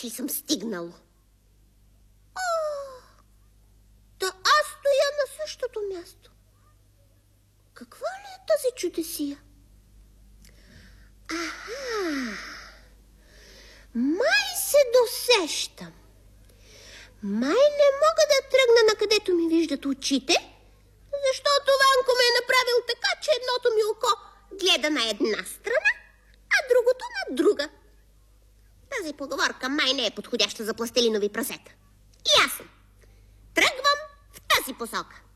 далеч ли съм стигнал? Да аз стоя на същото място. Каква ли е тази чудесия? Май се досещам. Май не мога да тръгна на където ми виждат очите, защото Ванко ме е направил така, че едното ми око гледа на една страна, а другото на друга. Тази поговорка май не е подходяща за пластелинови прасета. Ясно. Тръгвам в тази посока.